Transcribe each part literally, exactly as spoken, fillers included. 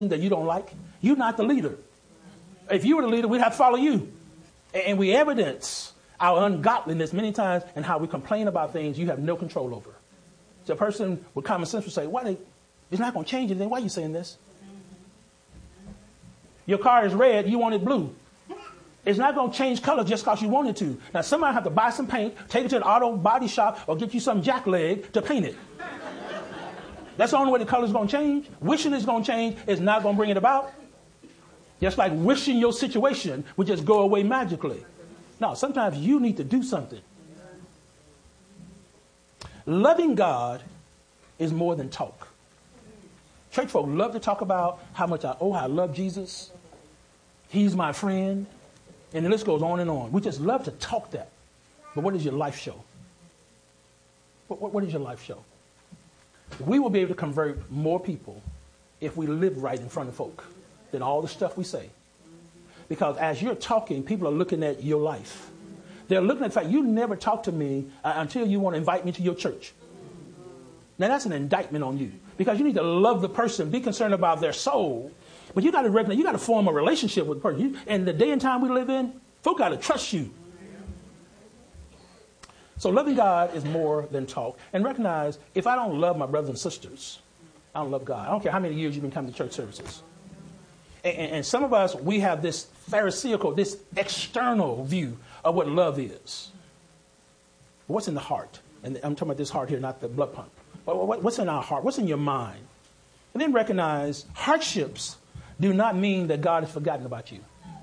that you don't like. You're not the leader. If you were the leader, we'd have to follow you. And we evidence our ungodliness many times and how we complain about things you have no control over. So a person with common sense would say, "Why they, it's not going to change anything. Why are you saying this? Your car is red, you want it blue. It's not going to change color just because you want it to. Now, somebody have to buy some paint, take it to an auto body shop, or get you some jackleg to paint it. That's the only way the color is going to change. Wishing it's going to change is not going to bring it about. Just like wishing your situation would just go away magically. No, sometimes you need to do something. Loving God is more than talk. Church folk love to talk about how much I, oh, I love Jesus. He's my friend. And the list goes on and on. We just love to talk that. But what does your life show? What, what, what does your life show? We will be able to convert more people if we live right in front of folk than all the stuff we say. Because as you're talking, people are looking at your life. They're looking at the fact you never talk to me uh, until you want to invite me to your church. Now that's an indictment on you because you need to love the person, be concerned about their soul. But you got to recognize, you got to form a relationship with the person. You, and the day and time we live in, folk got to trust you. So loving God is more than talk. And recognize, if I don't love my brothers and sisters, I don't love God. I don't care how many years you've been coming to church services. And, and, and some of us, we have this pharisaical, this external view of what love is. But what's in the heart? And I'm talking about this heart here, not the blood pump. But what's in our heart? What's in your mind? And then recognize hardships do not mean that God has forgotten about you.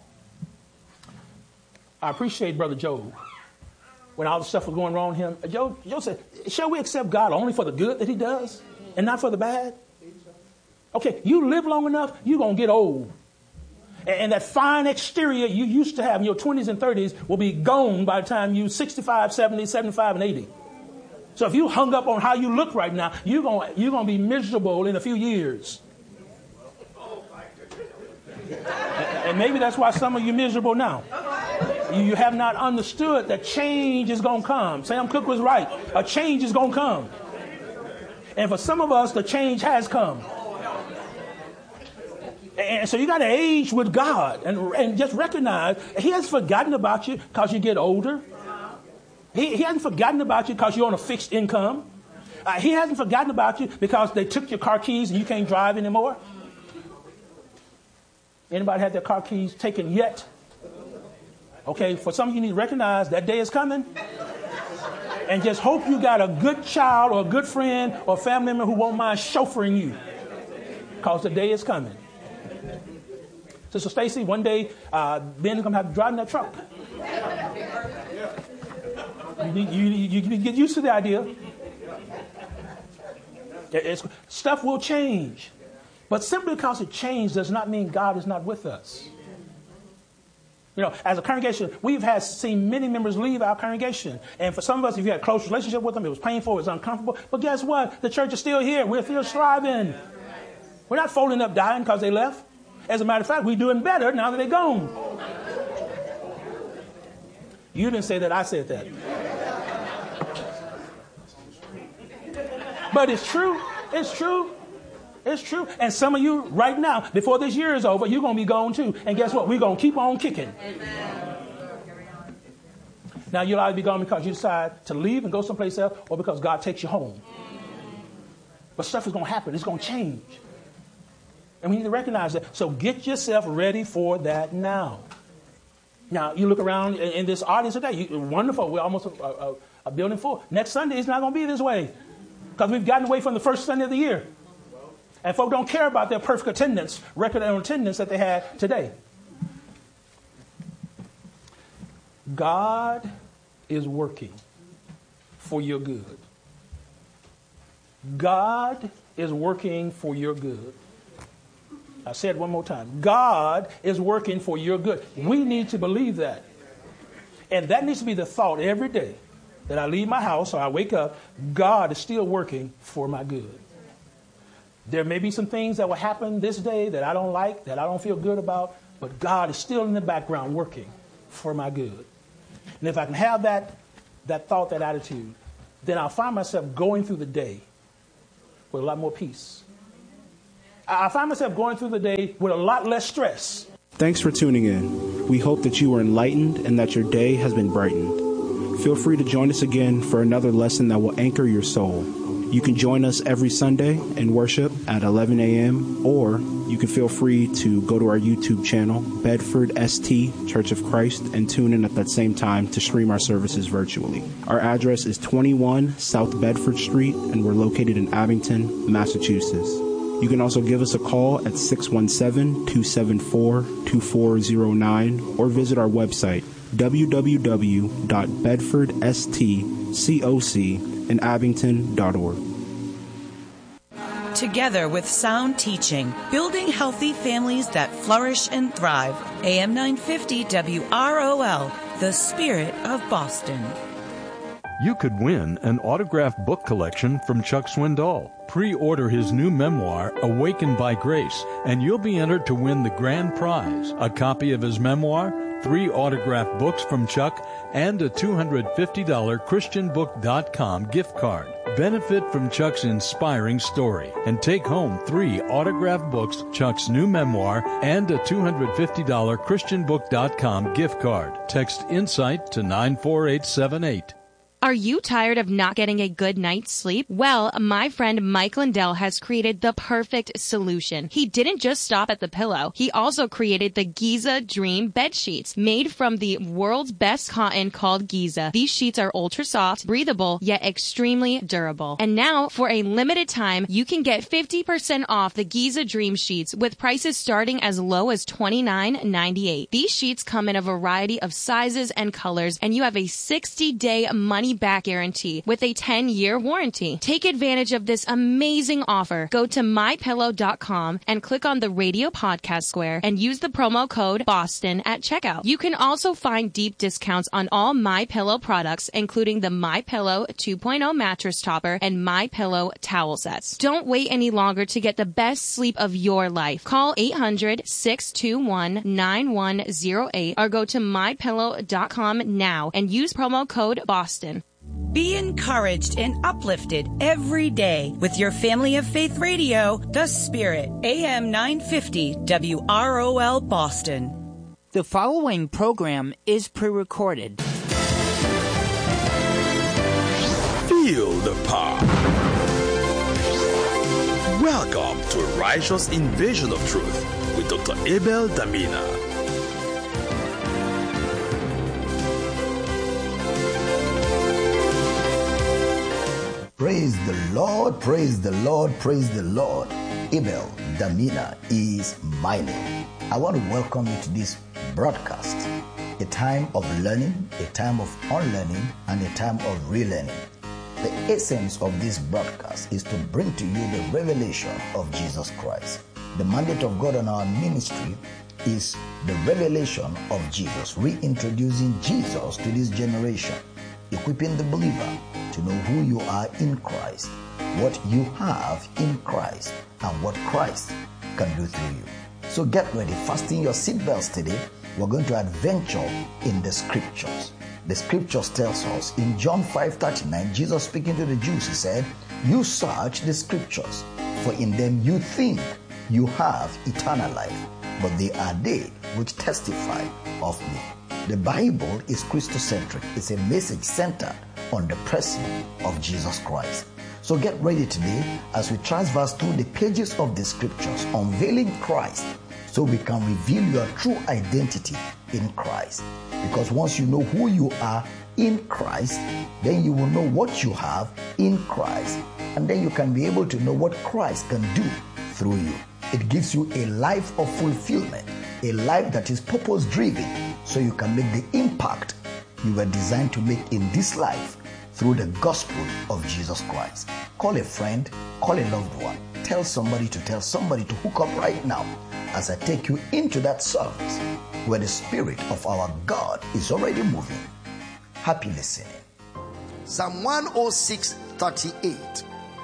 I appreciate Brother Job. When all the stuff was going wrong with him, Job, Job said, shall we accept God only for the good that he does and not for the bad? Okay, you live long enough, you're going to get old. And, and that fine exterior you used to have in your twenties and thirties will be gone by the time you're sixty-five, seventy, seventy-five, and eighty. So if you hung up on how you look right now, you're going you're going to be miserable in a few years. And, and maybe that's why some of you are miserable now. You have not understood that change is going to come. Sam Cooke was right. A change is going to come. And for some of us, the change has come. And so you got to age with God and, and just recognize he hasn't forgotten about you because you get older. He, he hasn't forgotten about you because you're on a fixed income. Uh, he hasn't forgotten about you because they took your car keys and you can't drive anymore. Anybody had their car keys taken yet? Okay, for some of you, you need to recognize that day is coming. And just hope you got a good child or a good friend or family member who won't mind chauffeuring you. Because the day is coming. Sister Stacy, one day, uh, Ben is going to have to drive in that truck. You, you, you, you get used to the idea. It's, stuff will change. But simply because it changed does not mean God is not with us. You know, as a congregation, we've had seen many members leave our congregation. And for some of us, if you had a close relationship with them, it was painful, it was uncomfortable. But guess what? The church is still here. We're still striving. We're not folding up dying because they left. As a matter of fact, we're doing better now that they're gone. You didn't say that. I said that. But it's true. It's true. It's true. And some of you right now, before this year is over, you're going to be gone too. And guess what? We're going to keep on kicking. Amen. Now, you'll either be gone because you decide to leave and go someplace else or because God takes you home. But stuff is going to happen. It's going to change. And we need to recognize that. So get yourself ready for that now. Now, you look around in, in this audience today. You, wonderful. We're almost a, a, a building full. Next Sunday, it's not going to be this way because we've gotten away from the first Sunday of the year. And folk don't care about their perfect attendance, record of attendance that they had today. God is working for your good. God is working for your good. I said one more time. God is working for your good. We need to believe that. And that needs to be the thought every day that I leave my house or I wake up. God is still working for my good. There may be some things that will happen this day that I don't like, that I don't feel good about, but God is still in the background working for my good. And if I can have that, that thought, that attitude, then I'll find myself going through the day with a lot more peace. I find myself going through the day with a lot less stress. Thanks for tuning in. We hope that you were enlightened and that your day has been brightened. Feel free to join us again for another lesson that will anchor your soul. You can join us every Sunday in worship at eleven a.m. or you can feel free to go to our YouTube channel, Bedford S T Church of Christ, and tune in at that same time to stream our services virtually. Our address is twenty-one South Bedford Street, and we're located in Abington, Massachusetts. You can also give us a call at six one seven, two seven four, two four zero nine or visit our website, w w w dot bedford s t coc in abington dot org. Together with sound teaching, building healthy families that flourish and thrive. A M nine fifty W R O L, the spirit of Boston. You could win an autographed book collection from Chuck Swindoll. Pre-order his new memoir, Awakened by Grace, and you'll be entered to win the grand prize, a copy of his memoir, three autographed books from Chuck, and a two hundred fifty dollars Christian book dot com gift card. Benefit from Chuck's inspiring story and take home three autographed books, Chuck's new memoir, and a two hundred fifty dollars Christian book dot com gift card. Text INSIGHT to nine four eight seven eight. Are you tired of not getting a good night's sleep? Well, my friend Mike Lindell has created the perfect solution. He didn't just stop at the pillow. He also created the Giza Dream bed sheets, made from the world's best cotton called Giza. These sheets are ultra soft, breathable, yet extremely durable. And now, for a limited time, you can get fifty percent off the Giza Dream sheets with prices starting as low as twenty-nine ninety-eight. These sheets come in a variety of sizes and colors, and you have a sixty-day money back guarantee with a ten-year warranty. Take advantage of this amazing offer. Go to my pillow dot com and click on the radio podcast square and use the promo code BOSTON at checkout. You can also find deep discounts on all MyPillow products, including the MyPillow two point oh mattress topper and MyPillow towel sets. Don't wait any longer to get the best sleep of your life. Call eight hundred, six two one, nine one zero eight or go to my pillow dot com now and use promo code BOSTON. Be encouraged and uplifted every day with your Family of Faith Radio, The Spirit, A M nine fifty W R O L Boston. The following program is pre-recorded. Feel the power. Welcome to Righteous Invasion of Truth with Doctor Abel Damina. Praise the Lord, praise the Lord, praise the Lord. Abel Damina is my name. I want to welcome you to this broadcast, a time of learning, a time of unlearning, and a time of relearning. The essence of this broadcast is to bring to you the revelation of Jesus Christ. The mandate of God on our ministry is the revelation of Jesus, reintroducing Jesus to this generation, equipping the believer to know who you are in Christ, what you have in Christ, and what Christ can do through you. So get ready, fasten your seatbelts today. We're going to adventure in the scriptures. The scriptures tells us in John five thirty-nine, Jesus speaking to the Jews, he said, "You search the scriptures, for in them you think you have eternal life, but they are they which testify of me." The Bible is Christocentric. It's a message centered on the person of Jesus Christ. So get ready today as we transverse through the pages of the scriptures, unveiling Christ so we can reveal your true identity in Christ. Because once you know who you are in Christ, then you will know what you have in Christ, and then you can be able to know what Christ can do through you. It gives you a life of fulfillment, a life that is purpose-driven, so you can make the impact you were designed to make in this life through the gospel of Jesus Christ. Call a friend, call a loved one, tell somebody to tell somebody to hook up right now as I take you into that service where the Spirit of our God is already moving. Happy listening. Psalm one oh six thirty-eight.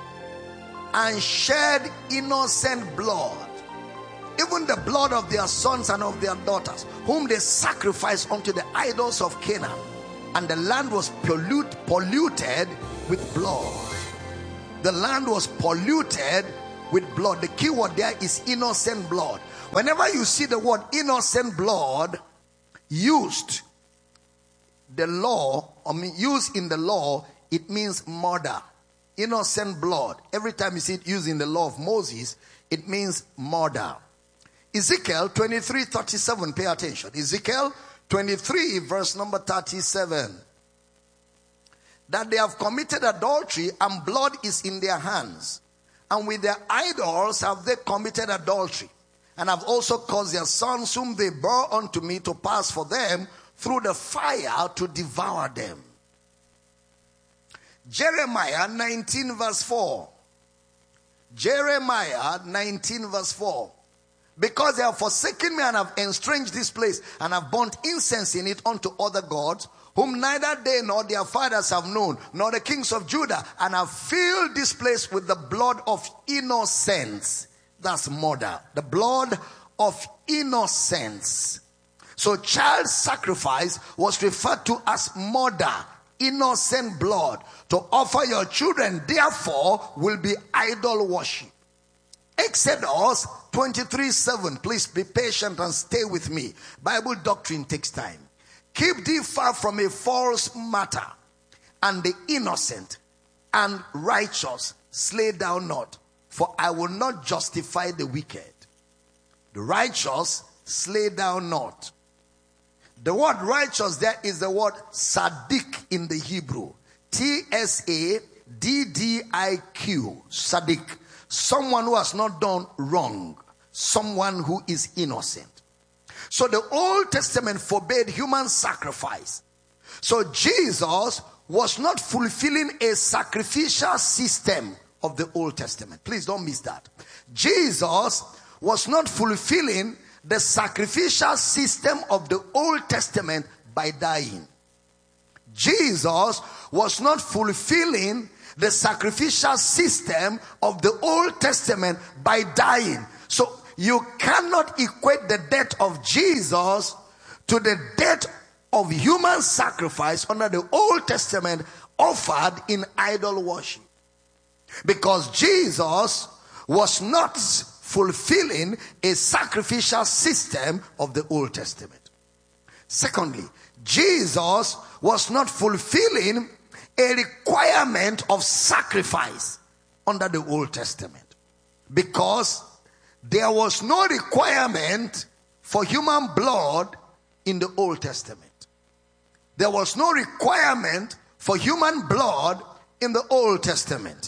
And shed innocent blood, even the blood of their sons and of their daughters, whom they sacrificed unto the idols of Canaan. And the land was pollute, polluted with blood. The land was polluted with blood. The key word there is innocent blood. Whenever you see the word innocent blood used, the law, I mean used in the law, it means murder. Innocent blood. Every time you see it used in the law of Moses, it means murder. Ezekiel twenty-three thirty-seven, pay attention. Ezekiel twenty-three verse number thirty-seven. That they have committed adultery and blood is in their hands. And with their idols have they committed adultery. And have also caused their sons whom they bore unto me to pass for them through the fire to devour them. Jeremiah nineteen verse four. Jeremiah nineteen verse four. Because they have forsaken me and have estranged this place and have burnt incense in it unto other gods, whom neither they nor their fathers have known, nor the kings of Judah, and have filled this place with the blood of innocents. That's murder. The blood of innocents. So child sacrifice was referred to as murder, innocent blood. To offer your children, therefore, will be idol worship. Exodus twenty-three seven. Please be patient and stay with me. Bible doctrine takes time. Keep thee far from a false matter, and the innocent and righteous slay thou not, for I will not justify the wicked. The righteous slay thou not. The word righteous there is the word Sadiq in the Hebrew. T S A D D I Q. Sadiq. Someone who has not done wrong. Someone who is innocent. So the Old Testament forbade human sacrifice. So Jesus was not fulfilling a sacrificial system of the Old Testament. Please don't miss that. Jesus was not fulfilling the sacrificial system of the Old Testament by dying. Jesus was not fulfilling the sacrificial system of the Old Testament by dying. So you cannot equate the death of Jesus to the death of human sacrifice under the Old Testament offered in idol worship. Because Jesus was not fulfilling a sacrificial system of the Old Testament. Secondly, Jesus was not fulfilling a requirement of sacrifice under the Old Testament. Because there was no requirement for human blood in the Old Testament. There was no requirement for human blood in the Old Testament.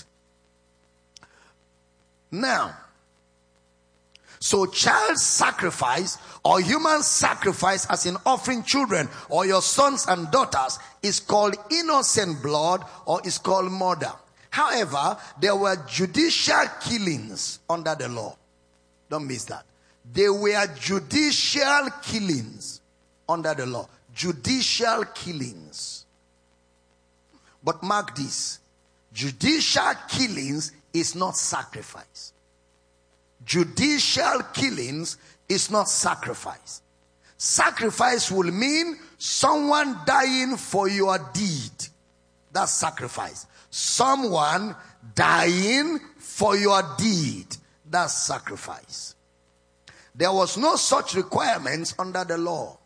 Now, so child sacrifice or human sacrifice as in offering children or your sons and daughters is called innocent blood or is called murder. However, there were judicial killings under the law. Don't miss that. There were judicial killings under the law. Judicial killings. But mark this. Judicial killings is not sacrifice. Judicial killings is not sacrifice. Sacrifice will mean someone dying for your deed. That's sacrifice. Someone dying for your deed. That's sacrifice. There was no such requirements under the law.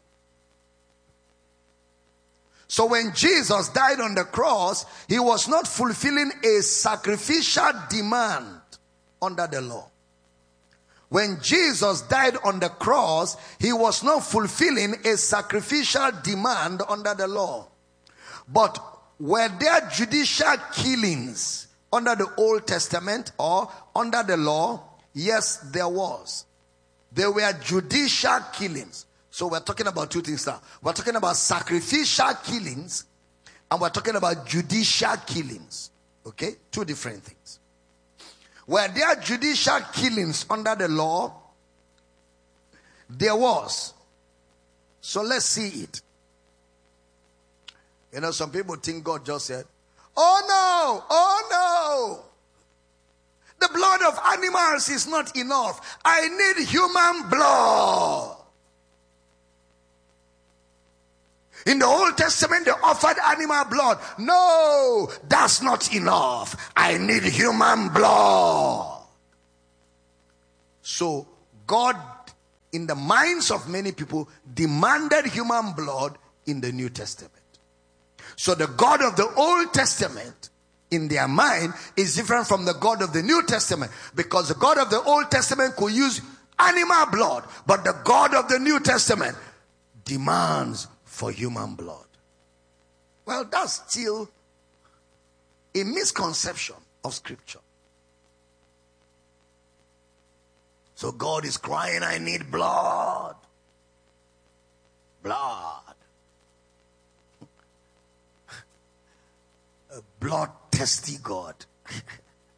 So when Jesus died on the cross, he was not fulfilling a sacrificial demand under the law. When Jesus died on the cross, he was not fulfilling a sacrificial demand under the law. But were there judicial killings under the Old Testament or under the law? Yes, there was. There were judicial killings. So we're talking about two things now. We're talking about sacrificial killings and we're talking about judicial killings. Okay? Two different things. Were there judicial killings under the law? There was. So let's see it. You know, some people think God just said, oh no, oh no. The blood of animals is not enough. I need human blood. In the Old Testament, they offered animal blood. No, that's not enough. I need human blood. So God, in the minds of many people, demanded human blood in the New Testament. So the God of the Old Testament, in their mind, is different from the God of the New Testament, because the God of the Old Testament could use animal blood, but the God of the New Testament demands for human blood. Well, that's still a misconception of Scripture. So God is crying, I need blood. Blood. A blood-thirsty God.